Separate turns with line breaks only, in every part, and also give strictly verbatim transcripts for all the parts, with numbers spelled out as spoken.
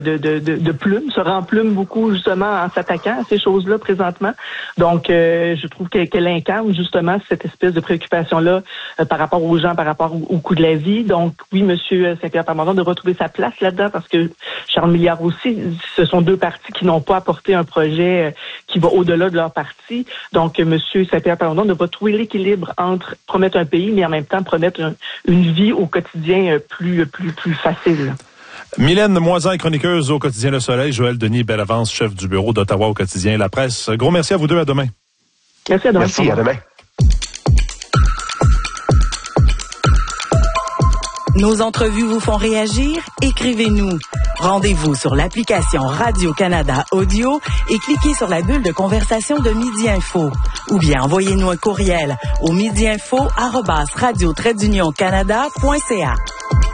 de, de, de, de plumes, se remplume beaucoup justement en s'attaquant à ces choses-là présentement. Donc, euh, je trouve qu'elle, qu'elle incarne justement cette espèce de préoccupation-là euh, par rapport aux gens, par rapport au, au coût de la vie. Donc, oui, M. Saint-Pierre Plamondon de retrouver sa place là-dedans parce que Charles Milliard aussi, ce sont deux partis qui n'ont pas apporté un projet euh, qui va au-delà de leur parti. Donc, M. Saint-Pierre Plamondon doit trouver l'équilibre entre promettre un pays, mais en même temps promettre un, une vie au quotidien euh, plus, plus, plus facile.
Mylène Moisan, chroniqueuse au quotidien Le Soleil, Joël Denis Bellavance, chef du bureau d'Ottawa au quotidien La Presse. Gros merci à vous deux, à demain.
Merci, à demain.
Merci, à demain.
Nos entrevues vous font réagir? Écrivez-nous. Rendez-vous sur l'application Radio-Canada Audio et cliquez sur la bulle de conversation de Midi Info. Ou bien envoyez-nous un courriel au midiinfo arobase radio trait d'union canada point c a.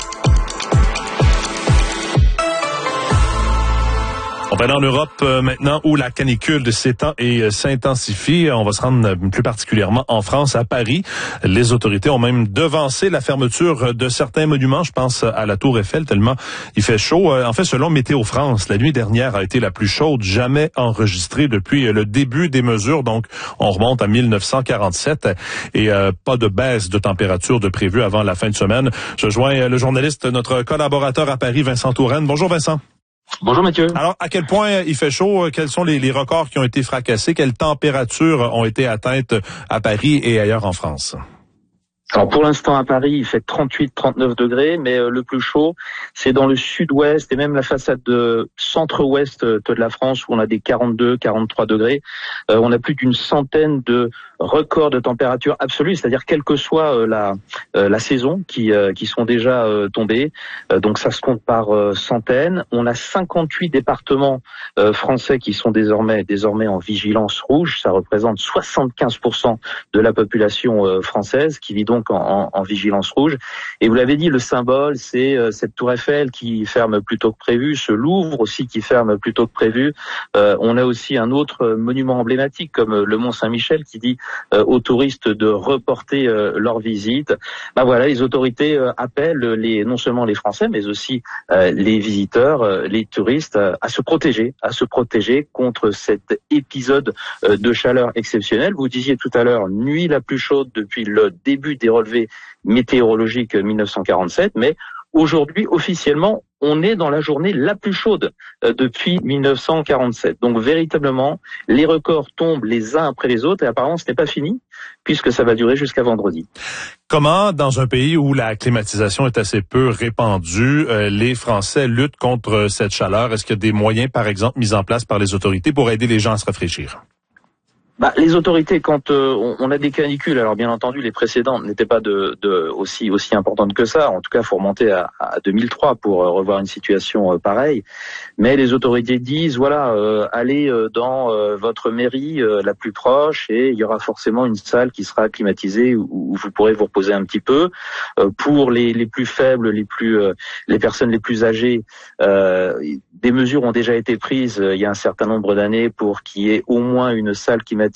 On va aller en Europe euh, maintenant où la canicule s'étend et euh, s'intensifie. On va se rendre euh, plus particulièrement en France, à Paris. Les autorités ont même devancé la fermeture de certains monuments. Je pense à la Tour Eiffel, tellement il fait chaud. Euh, en fait, selon Météo France, la nuit dernière a été la plus chaude jamais enregistrée depuis euh, le début des mesures. Donc, on remonte à mille neuf cent quarante-sept et euh, pas de baisse de température de prévu avant la fin de semaine. Je joins euh, le journaliste, notre collaborateur à Paris, Vincent Touraine. Bonjour Vincent.
Bonjour Mathieu.
Alors, à quel point il fait chaud? Quels sont les, les records qui ont été fracassés? Quelles températures ont été atteintes à Paris et ailleurs en France?
Alors pour l'instant à Paris, il fait trente-huit trente-neuf degrés, mais euh, le plus chaud, c'est dans le sud-ouest et même la façade de centre-ouest de la France où on a des quarante-deux quarante-trois degrés. Euh, on a plus d'une centaine de records de température absolue, c'est-à-dire quelle que soit euh, la euh, la saison qui euh, qui sont déjà euh, tombés. Euh, donc ça se compte par euh, centaines. On a cinquante-huit départements euh, français qui sont désormais désormais en vigilance rouge. Ça représente soixante-quinze pour cent de la population euh, française qui vit donc En, en, en vigilance rouge. Et vous l'avez dit, le symbole, c'est euh, cette tour Eiffel qui ferme plus tôt que prévu, ce Louvre aussi qui ferme plus tôt que prévu. Euh, on a aussi un autre monument emblématique comme euh, le Mont Saint-Michel qui dit euh, aux touristes de reporter euh, leur visite. Ben voilà, les autorités euh, appellent les non seulement les Français, mais aussi euh, les visiteurs, euh, les touristes euh, à se protéger, à se protéger contre cet épisode euh, de chaleur exceptionnelle. Vous disiez tout à l'heure, nuit la plus chaude depuis le début des relevés météorologiques mille neuf cent quarante-sept, mais aujourd'hui, officiellement, on est dans la journée la plus chaude euh, depuis mille neuf cent quarante-sept. Donc véritablement, les records tombent les uns après les autres et apparemment ce n'est pas fini puisque ça va durer jusqu'à vendredi.
Comment, dans un pays où la climatisation est assez peu répandue, euh, les Français luttent contre cette chaleur? Est-ce qu'il y a des moyens, par exemple, mis en place par les autorités pour aider les gens à se rafraîchir?
Bah, les autorités, quand euh, on, on a des canicules, alors bien entendu, les précédentes n'étaient pas de, de aussi aussi importantes que ça. En tout cas, il faut remonter à, à deux mille trois pour euh, revoir une situation euh, pareille. Mais les autorités disent, voilà, euh, allez euh, dans euh, votre mairie euh, la plus proche et il y aura forcément une salle qui sera climatisée où, où vous pourrez vous reposer un petit peu. Euh, pour les, les plus faibles, les plus euh, les personnes les plus âgées, euh, des mesures ont déjà été prises euh, il y a un certain nombre d'années pour qu'il y ait au moins une salle climatisée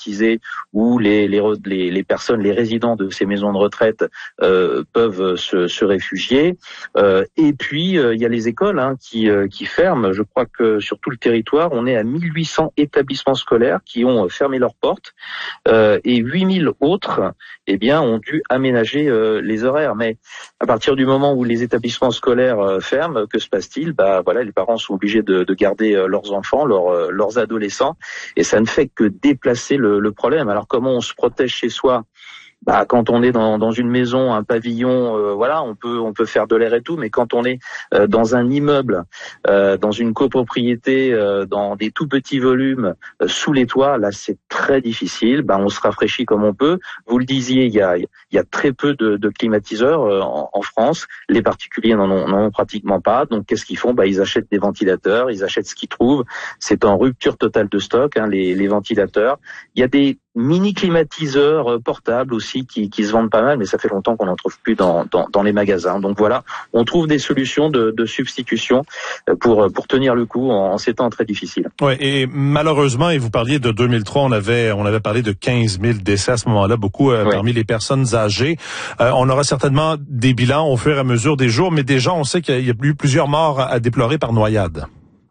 où les, les, les, les personnes, les résidents de ces maisons de retraite euh, peuvent se, se réfugier. Euh, et puis, euh, il y a les écoles hein, qui, euh, qui ferment. Je crois que sur tout le territoire, on est à mille huit cents établissements scolaires qui ont fermé leurs portes euh, et huit mille autres eh bien, ont dû aménager euh, les horaires. Mais à partir du moment où les établissements scolaires euh, ferment, que se passe-t-il? Bah, voilà, les parents sont obligés de, de garder euh, leurs enfants, leurs, euh, leurs adolescents, et ça ne fait que déplacer le, le problème. Alors comment on se protège chez soi? Bah, quand on est dans, dans une maison, un pavillon, euh, voilà, on peut on peut faire de l'air et tout, mais quand on est euh, dans un immeuble, euh, dans une copropriété, euh, dans des tout petits volumes, euh, sous les toits, là c'est très difficile. Bah, on se rafraîchit comme on peut. Vous le disiez, il y a il y a très peu de, de climatiseurs euh, en, en France. Les particuliers n'en ont, n'en ont pratiquement pas. Donc qu'est-ce qu'ils font? Bah, ils achètent des ventilateurs, ils achètent ce qu'ils trouvent. C'est en rupture totale de stock, hein, les, les ventilateurs. Il y a des mini climatiseurs portables aussi qui, qui se vendent pas mal, mais ça fait longtemps qu'on n'en trouve plus dans, dans, dans les magasins. Donc voilà, on trouve des solutions de, de substitution pour pour tenir le coup en, en ces temps très difficiles.
Ouais, et malheureusement, et vous parliez de deux mille trois, on avait on avait parlé de quinze mille décès à ce moment-là, beaucoup euh, ouais. parmi les personnes âgées. Euh, on aura certainement des bilans au fur et à mesure des jours, mais déjà on sait qu'il y a eu plusieurs morts à déplorer par noyade.